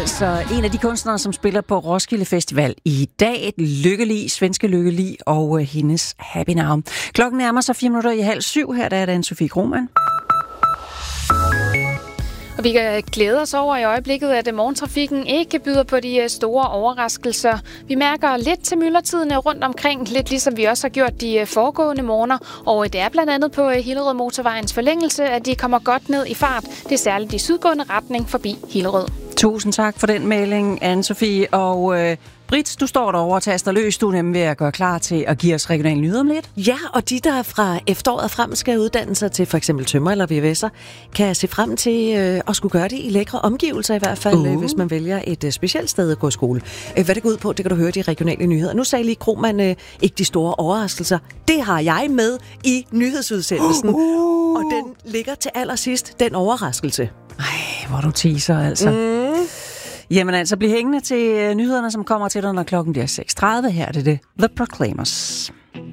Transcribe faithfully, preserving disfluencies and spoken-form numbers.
altså en af de kunstnere, som spiller på Roskilde Festival i dag. Lykke Li, svenske Lykke Li og hendes Happy Now. Klokken nærmer sig fire minutter i halv syv. Her der er det Anne-Sophie Krohmann. Og vi kan glæde os over i øjeblikket, at morgentrafikken ikke byder på de store overraskelser. Vi mærker lidt til myldretiderne rundt omkring, lidt ligesom vi også har gjort de foregående morgener. Og det er blandt andet på Hillerød Motorvejens forlængelse, at de kommer godt ned i fart. Det er særligt i sydgående retning forbi Hillerød. Tusind tak for den melding, Anne-Sophie. Og øh, Britt, du står derovre og taster løs. Du er nemlig ved at gøre klar til at give os regionale nyheder om lidt. Ja, og de, der fra efteråret frem skal uddanne sig til for eksempel tømrer eller V V S'er, kan se frem til øh, at skulle gøre det i lækre omgivelser i hvert fald, uh. øh, hvis man vælger et øh, specielt sted at gå i skole. Øh, hvad det går ud på, det kan du høre i de regionale nyheder. Nu sagde lige Krohmann øh, ikke de store overraskelser. Det har jeg med i nyhedsudsendelsen, uh. og den ligger til allersidst, den overraskelse. Ej, hvor du teaser altså. Mm. Jamen altså, bliv hængende til nyhederne, som kommer til dig, når klokken bliver seks tredive. Her er det det The Proclaimers.